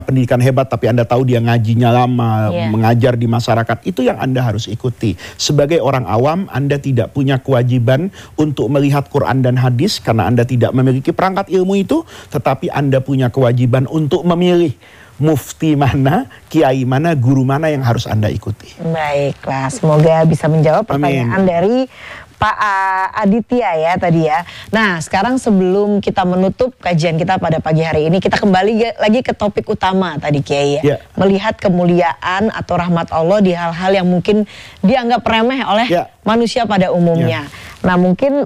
pendidikan hebat tapi Anda tahu dia ngajinya lama, mengajar di masyarakat, itu yang Anda harus ikuti. Sebagai orang awam, Anda tidak punya kewajiban untuk melihat Quran dan hadis karena Anda tidak memiliki perangkat ilmu itu, tetapi Anda punya kewajiban untuk memilih mufti mana, kiai mana, guru mana yang harus Anda ikuti. Baiklah, semoga bisa menjawab pertanyaan dari Pak Aditya ya tadi ya. Nah, sekarang sebelum kita menutup kajian kita pada pagi hari ini, kita kembali lagi ke topik utama tadi Kiai ya. Melihat kemuliaan atau rahmat Allah di hal-hal yang mungkin dianggap remeh oleh manusia pada umumnya. Nah, mungkin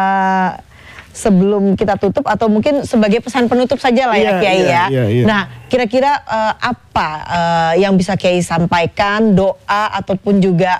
sebelum kita tutup atau mungkin sebagai pesan penutup saja lah ya Kiai ya. Nah, kira-kira apa yang bisa Kiai sampaikan, doa ataupun juga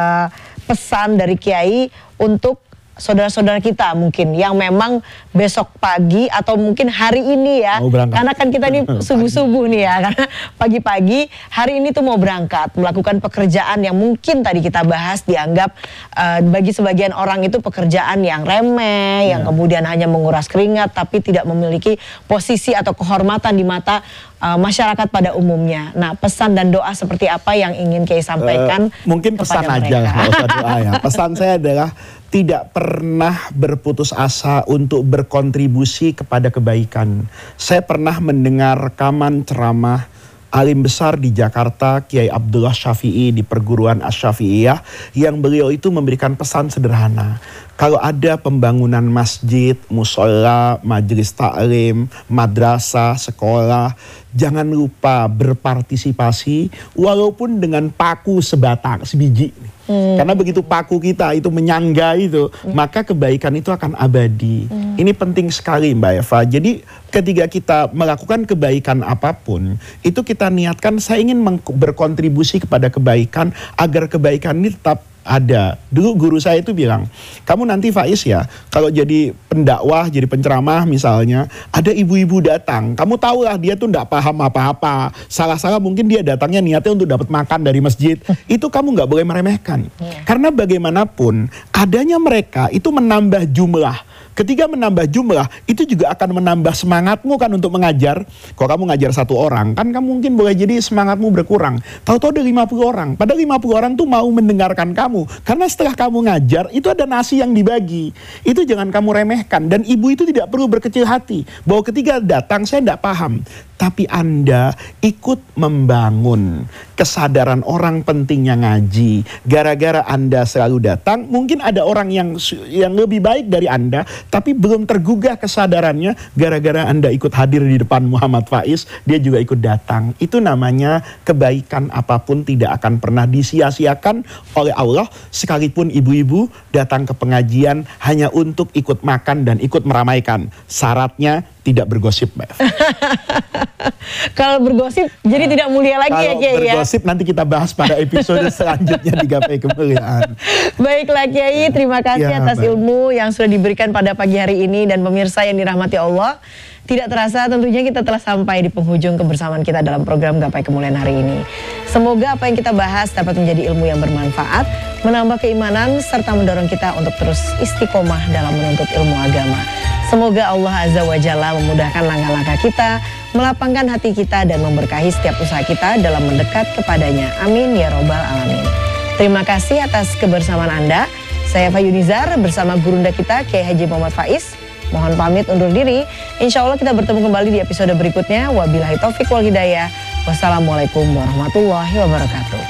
pesan dari Kiai untuk saudara-saudara kita mungkin yang memang besok pagi atau mungkin hari ini ya, karena kan kita ini subuh-subuh nih ya, karena pagi-pagi hari ini tuh mau berangkat melakukan pekerjaan yang mungkin tadi kita bahas dianggap bagi sebagian orang itu pekerjaan yang remeh, yang kemudian hanya menguras keringat tapi tidak memiliki posisi atau kehormatan di mata masyarakat pada umumnya. Nah, pesan dan doa seperti apa yang ingin Kiai sampaikan? Mungkin pesan aja lah, nggak usah doa ya. Pesan saya adalah tidak pernah berputus asa untuk berkontribusi kepada kebaikan. Saya pernah mendengar rekaman ceramah alim besar di Jakarta, Kiai Abdullah Syafi'i di perguruan Asy-Syafi'iyah, yang beliau itu memberikan pesan sederhana. Kalau ada pembangunan masjid, musola, majelis taklim, madrasah, sekolah, jangan lupa berpartisipasi walaupun dengan paku sebatang, sebiji. Karena begitu paku kita itu menyangga itu, maka kebaikan itu akan abadi. Ini penting sekali Mbak Eva. Jadi ketika kita melakukan kebaikan apapun, itu kita niatkan saya ingin berkontribusi kepada kebaikan agar kebaikan ini tetap ada. Dulu guru saya itu bilang, kamu nanti Faiz ya, kalau jadi pendakwah, jadi penceramah misalnya, ada ibu-ibu datang, kamu tahu lah dia tuh nggak paham apa-apa, salah-salah mungkin dia datangnya niatnya untuk dapat makan dari masjid, itu kamu nggak boleh meremehkan. Karena bagaimanapun adanya mereka itu menambah jumlah. Ketika menambah jumlah, itu juga akan menambah semangatmu kan untuk mengajar. Kalau kamu ngajar 1 orang, kan kamu mungkin boleh jadi semangatmu berkurang. Tahu-tahu ada 50 orang. Padahal 50 orang tuh mau mendengarkan kamu. Karena setelah kamu ngajar, itu ada nasi yang dibagi. Itu jangan kamu remehkan. Dan ibu itu tidak perlu berkecil hati. Bahwa ketika datang, saya tidak paham. Tapi Anda ikut membangun kesadaran orang pentingnya ngaji. Gara-gara Anda selalu datang, mungkin ada orang yang lebih baik dari Anda, tapi belum tergugah kesadarannya. Gara-gara Anda ikut hadir di depan Muhammad Faiz, dia juga ikut datang. Itu namanya kebaikan apapun tidak akan pernah disia-siakan oleh Allah. Sekalipun ibu-ibu datang ke pengajian hanya untuk ikut makan dan ikut meramaikan. Syaratnya tidak bergosip, Mbak. Kalau bergosip jadi tidak mulia lagi ya Kiai ya. Kalau bergosip nanti kita bahas pada episode selanjutnya di Gapai Kemuliaan. Baiklah Kiai, terima kasih atas ilmu yang sudah diberikan pada pagi hari ini, dan pemirsa yang dirahmati Allah. Tidak terasa tentunya kita telah sampai di penghujung kebersamaan kita dalam program Gapai Kemuliaan hari ini. Semoga apa yang kita bahas dapat menjadi ilmu yang bermanfaat, menambah keimanan, serta mendorong kita untuk terus istiqomah dalam menuntut ilmu agama. Semoga Allah Azza wa Jalla memudahkan langkah-langkah kita, melapangkan hati kita, dan memberkahi setiap usaha kita dalam mendekat kepadanya. Amin ya robbal alamin. Terima kasih atas kebersamaan Anda. Saya Fayunizar bersama gurunda kita Kiai Haji Muhammad Faiz. Mohon pamit undur diri. Insya Allah kita bertemu kembali di episode berikutnya. Wabillahi taufiq wal hidayah. Wassalamualaikum warahmatullahi wabarakatuh.